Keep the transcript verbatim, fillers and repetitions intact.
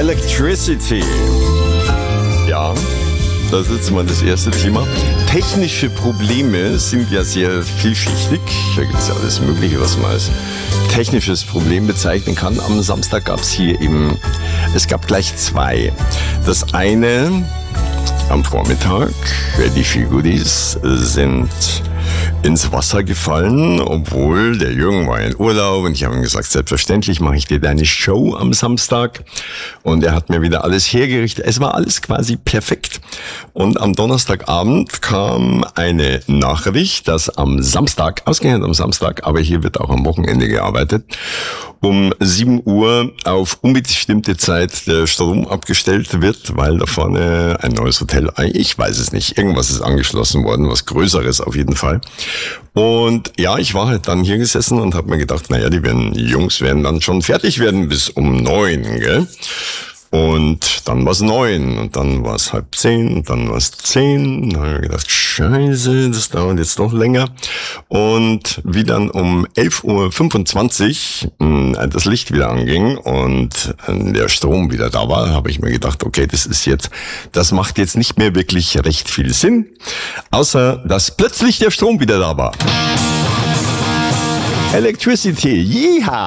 Electricity. Ja, das ist jetzt mal das erste Thema. Technische Probleme sind ja sehr vielschichtig. Da gibt es ja alles Mögliche, was man als technisches Problem bezeichnen kann. Am Samstag gab es hier eben, es gab gleich zwei. Das eine am Vormittag, die Figuris sind ins Wasser gefallen, obwohl der Jürgen war in Urlaub und ich habe ihm gesagt, selbstverständlich mache ich dir deine Show am Samstag, und er hat mir wieder alles hergerichtet. Es war alles quasi perfekt, und am Donnerstagabend kam eine Nachricht, dass am Samstag, ausgerechnet am Samstag, aber hier wird auch am Wochenende gearbeitet, um sieben Uhr auf unbestimmte Zeit der Strom abgestellt wird, weil da vorne ein neues Hotel, ich weiß es nicht, irgendwas ist angeschlossen worden, was Größeres auf jeden Fall. Und ja, ich war halt dann hier gesessen und habe mir gedacht, naja, die werden, die Jungs werden dann schon fertig werden bis um neun, gell? Und dann war es neun und dann war es halb zehn und dann war es zehn. Dann habe ich mir gedacht, scheiße, das dauert jetzt noch länger. Und wie dann um elf Uhr fünfundzwanzig mh, das Licht wieder anging und äh, der Strom wieder da war, habe ich mir gedacht, okay, das ist jetzt, das macht jetzt nicht mehr wirklich recht viel Sinn, außer dass plötzlich der Strom wieder da war. Electricity, yeehaw!